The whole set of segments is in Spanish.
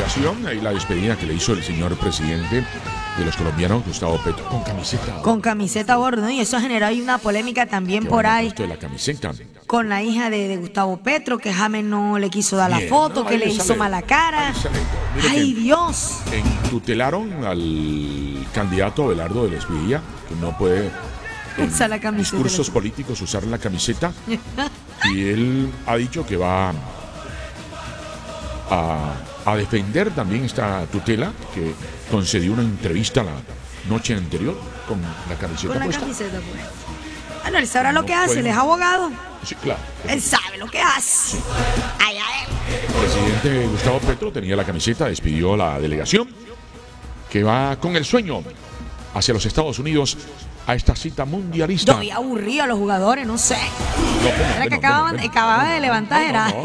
delegación, ahí la despedida que le hizo el señor presidente de los colombianos, Gustavo Petro, con camiseta. Con camiseta gordo, ¿no? Y eso generó ahí una polémica también por ahí. De la camiseta. Con la hija de Gustavo Petro, que James no le quiso dar la foto, no, que le hizo mala cara. ¡Ay, Dios! Tutelaron al candidato Abelardo de la Espriella, que no puede usar la camiseta. Discursos políticos usar la camiseta. Y él ha dicho que va a defender también esta tutela, que concedió una entrevista la noche anterior con la camiseta puesta. Con la camiseta puesta. Bueno, él sabrá lo que hace, él es abogado. Sí, claro. Él sabe lo que hace. Sí. Ay, ay. El presidente Gustavo Petro tenía la camiseta, despidió la delegación que va con el sueño hacia los Estados Unidos a esta cita mundialista. Estoy aburrido a los jugadores, no sé. Era que acababa de levantar. No.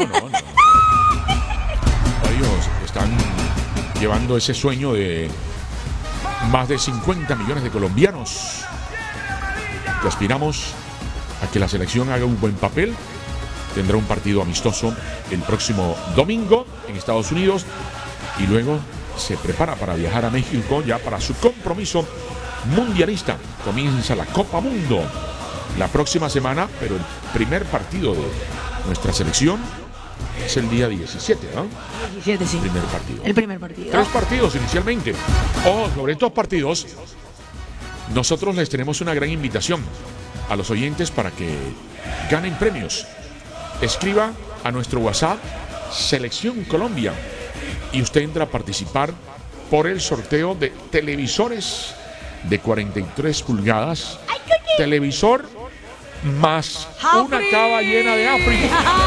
Ellos están llevando ese sueño de más de 50 millones de colombianos que aspiramos a que la selección haga un buen papel. Tendrá un partido amistoso el próximo domingo en Estados Unidos y luego se prepara para viajar a México ya para su compromiso mundialista. Comienza la Copa Mundo la próxima semana, pero el primer partido de nuestra selección es el día 17, ¿no? 17, sí. El primer partido. 3 partidos inicialmente. Sobre estos partidos, nosotros les tenemos una gran invitación a los oyentes para que ganen premios. Escriba a nuestro WhatsApp Selección Colombia y usted entra a participar por el sorteo de televisores de 43 pulgadas. Televisor más una cava llena de África.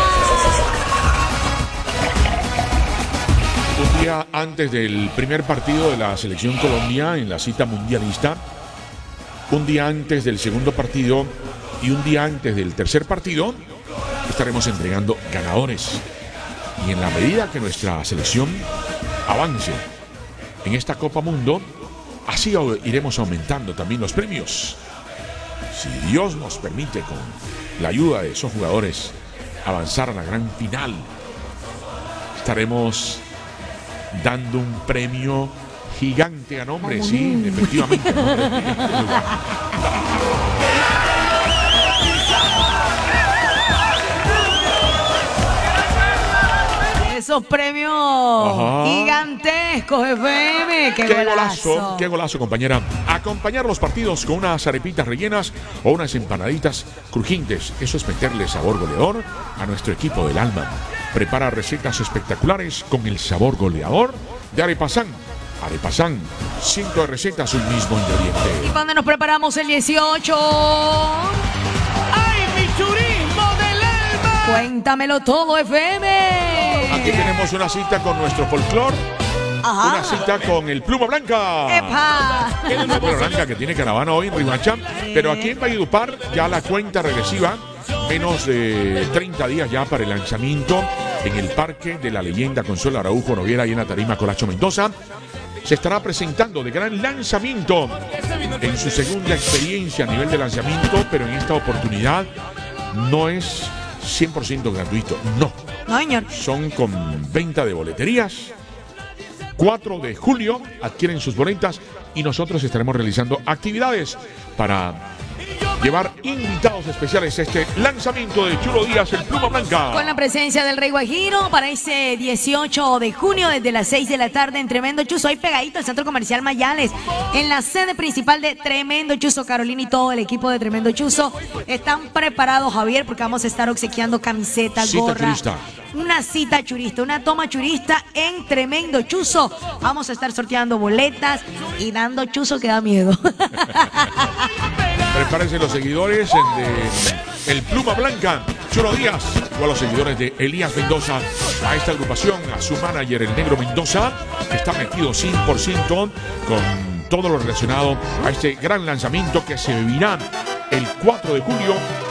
Un día antes del primer partido de la Selección Colombia en la cita mundialista, un día antes del segundo partido y un día antes del tercer partido, estaremos entregando ganadores. Y en la medida que nuestra selección avance en esta Copa Mundo, así iremos aumentando también los premios. Si Dios nos permite, con la ayuda de esos jugadores, avanzar a la gran final, estaremos dando un premio gigante a nombre, sí, efectivamente. Esos premios gigantescos, FM. Qué golazo, compañera. Acompañar los partidos con unas arepitas rellenas o unas empanaditas crujientes. Eso es meterle sabor goleador a nuestro equipo del alma. Prepara recetas espectaculares con el sabor goleador de Arepasán. Arepasán, 5 de recetas, un mismo ingrediente. ¿Y cuándo nos preparamos el 18? ¡Ay, mi turismo del alma! Cuéntamelo todo, FM. Aquí tenemos una cita con nuestro folclor. Una cita con el Pluma Blanca. ¡Epa! El Pluma Blanca que tiene caravana hoy en Ribacha. Pero aquí en Valledupar ya la cuenta regresiva. Menos de 30 días ya para el lanzamiento en el Parque de la Leyenda Consuelo Araujo Noguera y en la tarima Colacho Mendoza. Se estará presentando de gran lanzamiento en su segunda experiencia a nivel de lanzamiento, pero en esta oportunidad no es 100% gratuito, no. No, señor. Son con venta de boleterías. 4 de julio adquieren sus boletas y nosotros estaremos realizando actividades para llevar invitados especiales a este lanzamiento de Chulo Díaz, el Pluma Blanca. Con la presencia del Rey Guajiro para ese 18 de junio desde las 6 de la tarde en Tremendo Chuzo, ahí pegadito al Centro Comercial Mayales, en la sede principal de Tremendo Chuzo. Carolina y todo el equipo de Tremendo Chuzo están preparados, Javier, porque vamos a estar obsequiando camisetas, gorra. Una cita churista, una toma churista en Tremendo Chuzo. Vamos a estar sorteando boletas y dando chuzo que da miedo. Prepárense los seguidores de El Pluma Blanca, Chulo Díaz, o a los seguidores de Elías Mendoza, a esta agrupación, a su manager, el Negro Mendoza, que está metido 100% con todo lo relacionado a este gran lanzamiento que se vivirá el 4 de julio